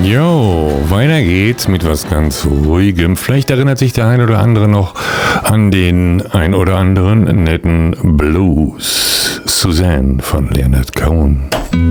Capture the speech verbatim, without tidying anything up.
Jo, weiter geht's mit was ganz Ruhigem. Vielleicht erinnert sich der ein oder andere noch an den ein oder anderen netten Blues. Suzanne von Leonard Cohen.